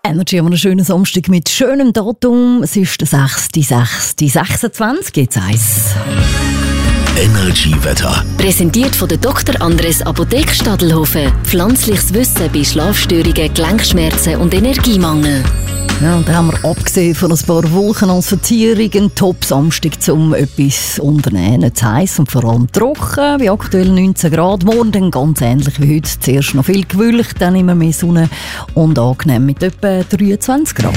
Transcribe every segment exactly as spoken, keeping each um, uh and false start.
Energy, einen schönen Samstag mit schönem Datum. Es ist der sechster sechster sechsundzwanzig. Geht's eins. Energy-Wetter. Präsentiert von der Doktor Andres Apotheke Stadelhofen. Pflanzliches Wissen bei Schlafstörungen, Gelenkschmerzen und Energiemangel. Ja, und da haben wir abgesehen von ein paar Wolken als Verzierung einen Top-Samstag, um etwas zu unternehmen. Nicht zu heiß und vor allem trocken, wie aktuell neunzehn Grad. Morgen dann ganz ähnlich wie heute. Zuerst noch viel gewöllig, dann immer mehr Sonne und angenehm mit etwa dreiundzwanzig Grad.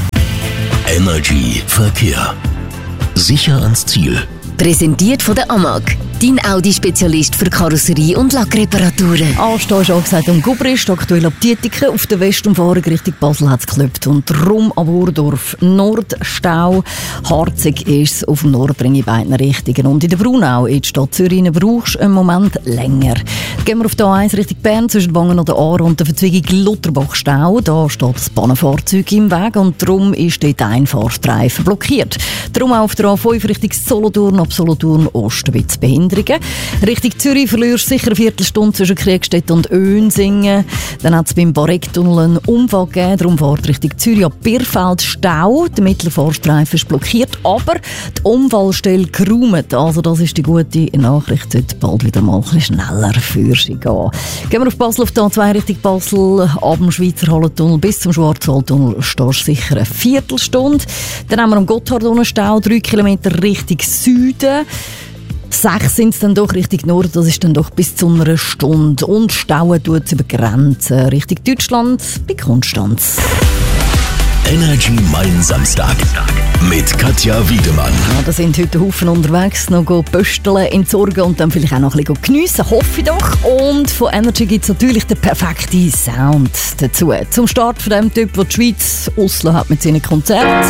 Energy Verkehr. Sicher ans Ziel. Präsentiert von der A M A G, dein Audi-Spezialist für Karosserie- und Lackreparaturen. Anstehen ist angesagt um Gubrist, aktuell ab Dietiken. Auf der Westumfahrung Richtung Basel hat es geklopft. Und rum am Urdorf Nordstau. Harzig ist es auf dem Nordring in beiden Richtungen. Und in der Brunau, in der Stadt Zürich, brauchst du einen Moment länger. Gehen wir auf die A eins Richtung Bern, zwischen Wangen und der Aare und der Verzweigung Lutterbach-Stau. Da steht das Bahnenfahrzeug im Weg und darum ist dort der Einfahrstreifen blockiert. Darum auch auf der A fünf Richtung Solothurn, ab Solothurn Ost ein bisschen Behinderungen. Richtung Zürich verlierst du sicher eine Viertelstunde zwischen Kriegstedt und Önsingen. Dann hat es beim Barektunnel einen Unfall gegeben, darum fährt Richtung Zürich ab Birfeld Stau. Der Mittelfahrstreifen ist blockiert, aber die Unfallstelle geräumt. Also das ist die gute Nachricht, sollte bald wieder mal ein bisschen schneller für sie gehen. Gehen wir auf Basel auf die A zwei Richtung Basel, ab dem Schweizer Hallentunnel bis zum Schwarzwaldtunnel stehst du sicher eine Viertelstunde. Dann haben wir am Gotthardtunnel Stau, drei Kilometer Richtung Süden. Sechs sind es dann doch Richtung Norden, das ist dann doch bis zu einer Stunde. Und stauen tut es über Grenzen Richtung Deutschland bei Konstanz. Energy Mein Samstag mit Katja Wiedemann. Ja, da sind heute Haufen unterwegs, noch pösteln, entsorgen und dann vielleicht auch noch ein bisschen geniessen, hoffe ich doch. Und von Energy gibt es natürlich den perfekten Sound dazu. Zum Start von dem Typ, der die Schweiz Oslo hat mit seinen Konzerten.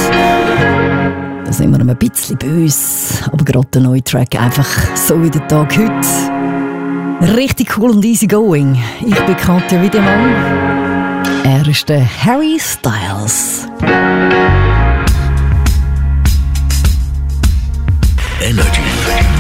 Da sind wir ein bisschen böse, aber gerade der neue Track einfach so wie der Tag heute. Richtig cool und easy going. Ich bin Katja Wiedemann. Er ist der Harry Styles.